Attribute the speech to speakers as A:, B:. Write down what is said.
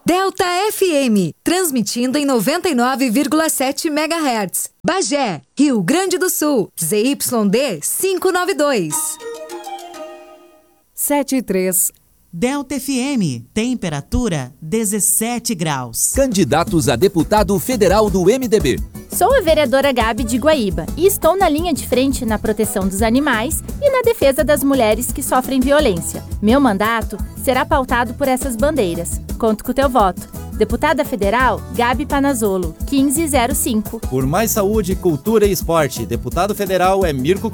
A: Delta FM, transmitindo em 99,7 MHz. Bagé, Rio Grande do Sul, ZYD 592.
B: 7:03. Delta FM, temperatura 17 graus.
C: Candidatos a deputado federal do MDB.
D: Sou a vereadora Gabi de Guaíba e estou na linha de frente na proteção dos animais e na defesa das mulheres que sofrem violência. Meu mandato será pautado por essas bandeiras. Conto com o teu voto. Deputada Federal, Gabi Panazzolo, 1505.
E: Por mais saúde, cultura e esporte, deputado federal é Mirko